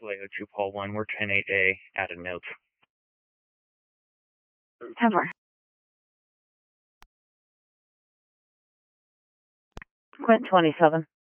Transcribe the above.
Vallejo 2 Paul 1, we're 10-8A, add a note. 10-4. Quint 27.